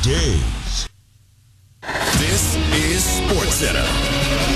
days. This is SportsCenter.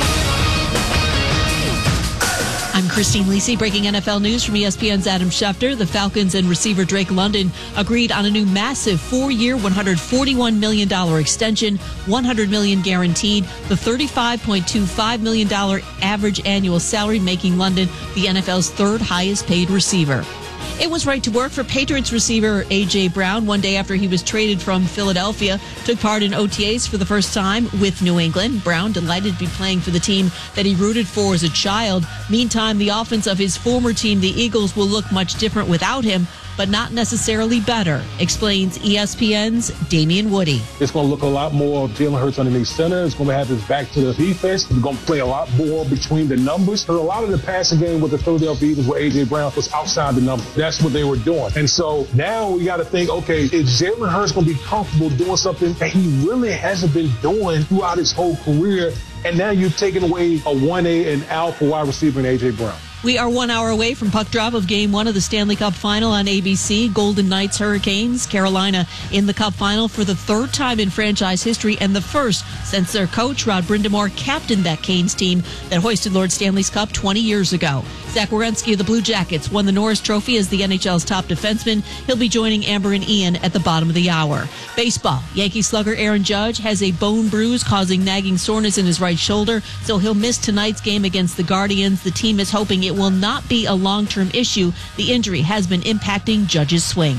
I'm Christine Lisi, breaking NFL news from ESPN's Adam Schefter. The Falcons and receiver Drake London agreed on a new massive 4-year, $141 million extension, $100 million guaranteed, the $35.25 million average annual salary, making London the NFL's third highest paid receiver. It was right to work for Patriots receiver A.J. Brown one day after he was traded from Philadelphia. Took part in OTAs for the first time with New England. Brown delighted to be playing for the team that he rooted for as a child. Meantime, the offense of his former team, the Eagles, will look much different without him, but not necessarily better, explains ESPN's Damian Woody. It's going to look a lot more of Jalen Hurts underneath center. It's going to have his back to the defense. We're going to play a lot more between the numbers. Because a lot of the passing game with the Philadelphia Eagles with A.J. Brown was outside the numbers. That's what they were doing. And so now we got to think, okay, is Jalen Hurts going to be comfortable doing something that he really hasn't been doing throughout his whole career? And now you're taking away a 1A and alpha wide receiver in A.J. Brown. We are 1 hour away from puck drop of Game 1 of the Stanley Cup Final on ABC. Golden Knights Hurricanes, Carolina in the Cup Final for the third time in franchise history and the first since their coach, Rod Brind'Amour, captained that Canes team that hoisted Lord Stanley's Cup 20 years ago. Zach Werenski of the Blue Jackets won the Norris Trophy as the NHL's top defenseman. He'll be joining Amber and Ian at the bottom of the hour. Baseball, Yankee slugger Aaron Judge has a bone bruise causing nagging soreness in his right shoulder, so he'll miss tonight's game against the Guardians. The team is hoping it will not be a long-term issue. The injury has been impacting Judge's swing.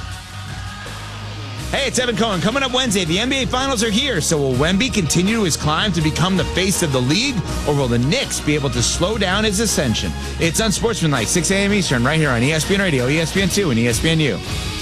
Hey, it's Evan Cohen. Coming up Wednesday, the NBA Finals are here. So will Wemby continue his climb to become the face of the league, or will the Knicks be able to slow down his ascension? It's Unsportsmanlike, 6 a.m. Eastern, right here on ESPN Radio, ESPN2, and ESPNU.